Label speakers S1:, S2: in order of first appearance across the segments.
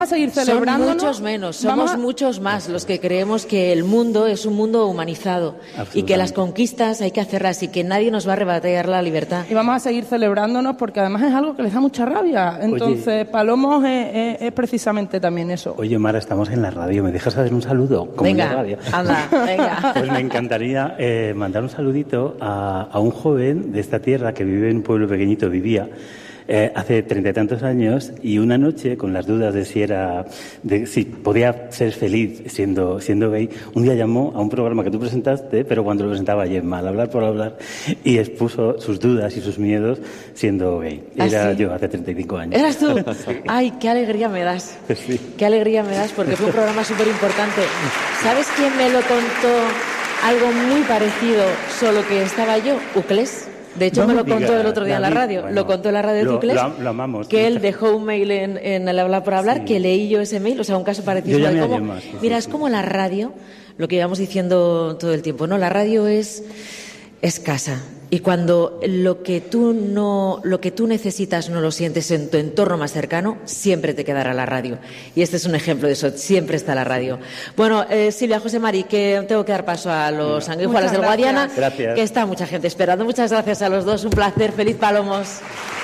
S1: a seguir celebrándonos.
S2: Son muchos menos, somos muchos más los que creemos que el mundo es un mundo humanizado y que las conquistas hay que hacerlas y que nadie nos va a arrebatar la libertad.
S1: Y vamos a seguir celebrándonos porque además es algo que les da mucha rabia. Entonces, Palomos es precisamente también eso.
S3: Oye, Mara, estamos en la radio. ¿Me dejas hacer un saludo? Como
S2: venga,
S3: en la radio.
S2: anda, venga.
S3: Pues me encantaría mandar un saludito a un joven de esta tierra que vive en un pueblo pequeñito, vivía hace 30 y tantos años, y una noche, con las dudas de si podía ser feliz siendo gay, un día llamó a un programa que tú presentaste, pero cuando lo presentaba Gemma, al hablar por hablar, y expuso sus dudas y sus miedos siendo gay. Era yo hace 35 años.
S2: ¿Eras tú? Ay, qué alegría me das.
S3: Sí.
S2: Qué alegría me das, porque fue un programa súper importante. ¿Sabes quién me lo contó algo muy parecido, solo que estaba yo? Uclés. De hecho, me lo contó el otro día en la radio. Bueno, lo contó en la radio de Uclés.
S3: Lo amamos.
S2: Que él dejó un mail en el Hablar por Hablar, sí, que leí yo ese mail, o sea, un caso parecido. Mira, es como la radio, lo que íbamos diciendo todo el tiempo, ¿no? La radio es casa. Y cuando lo que tú necesitas no lo sientes en tu entorno más cercano, siempre te quedará la radio. Y este es un ejemplo de eso, siempre está la radio. Bueno, Silvia, José Mari, que tengo que dar paso a los sanguijuelas del Guadiana, que está mucha gente esperando. Muchas gracias a los dos, un placer, feliz Palomos.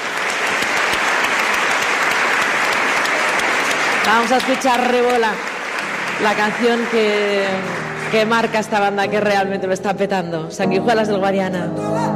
S2: Vamos a escuchar Rebola, la canción que marca esta banda que realmente lo está petando. Sanguijuelas del Guadiana.